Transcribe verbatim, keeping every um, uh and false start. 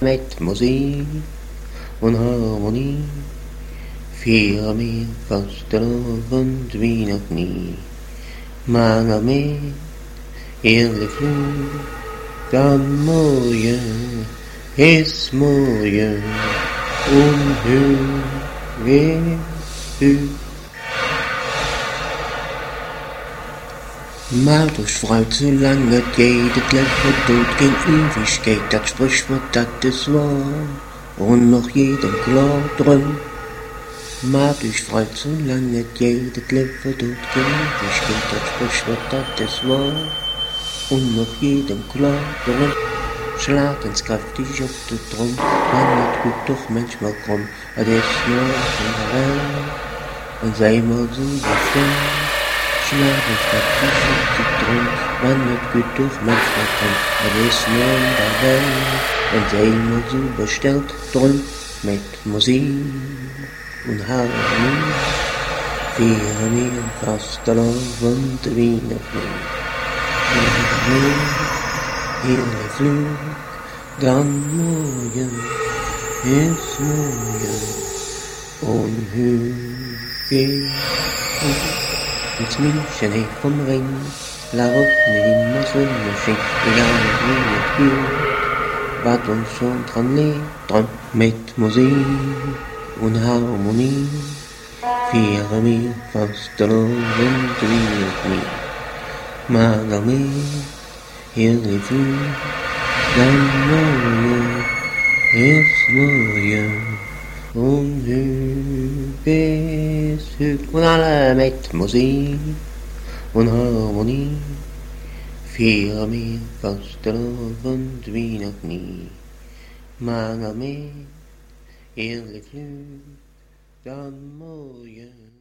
Mit Musik und Harmonie fiel mir fast der Abend wie noch nie. Mange med edle flug, dann morgen ist morgen und hur wer hur. Malt euch frei zu lange geht, das Leben tut kein Ewigkeit, das Sprichwort, das ist wahr, und noch jedem klar drin. Malt euch frei zu lange geht, das Leben tut kein Ewigkeit, das Sprichwort, das ist wahr, und noch jedem klar drin. Schlag ins kräftig auf den Drum, man wird gut doch manchmal krumm, das ist nur in der Welt, und sei mal so befreit. Schlag ins kräftig auf den Drum, man wird gut doch manchmal krumm, das ist nur in der Welt, und sei mal so bestellt drum, mit Musik und Harmonie, fiel mir fast der Abend wie noch nie. Hele Flug, dann morgen ist morgen und hur geht ins München hey vom Ring, la Rotte immer Sonne schien, egal wie es geht, wat uns schon dran liegt, dran mit Musik und Harmonie, fiel mir fast der Abend wie noch nie. Mager mit hele Flug, dann morgen ist morgen und hur geht's hüt. Und alle mit Musik und Harmonie fiel mir fast der Abend wie noch nie. Mager mit hele Flug, dann morgen